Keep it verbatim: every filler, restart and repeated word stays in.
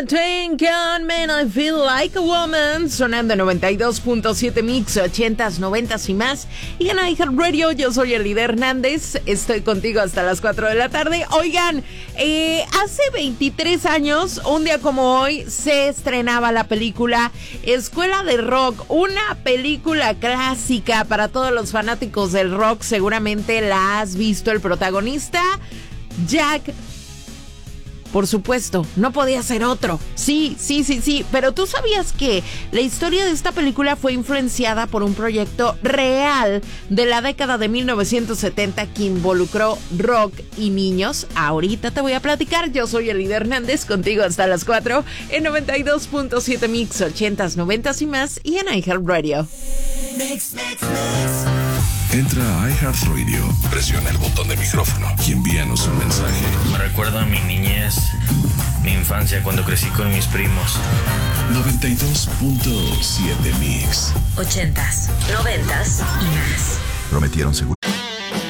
Think on Man, I Feel Like a Woman, sonando noventa y dos punto siete Mix, ochentas, noventas y más. Y en iHeartRadio, yo soy Elida Hernández, estoy contigo hasta las cuatro de la tarde. Oigan, eh, hace veintitrés años, un día como hoy, se estrenaba la película Escuela de Rock, una película clásica para todos los fanáticos del rock. Seguramente la has visto. El protagonista, Jack, por supuesto, no podía ser otro. Sí, sí, sí, sí. Pero ¿tú sabías que la historia de esta película fue influenciada por un proyecto real de la década de mil novecientos setenta que involucró rock y niños? Ahorita te voy a platicar. Yo soy Elida Hernández, contigo hasta las cuatro en noventa y dos punto siete Mix, ochentas, noventas y más, y en iHeartRadio. Mix, mix, mix. Entra a iHeartRadio, presiona el botón de micrófono y envíanos un mensaje. Me recuerda a mi niñez, mi infancia cuando crecí con mis primos. noventa y dos punto siete Mix. Ochentas, noventas y más. Prometieron seguro.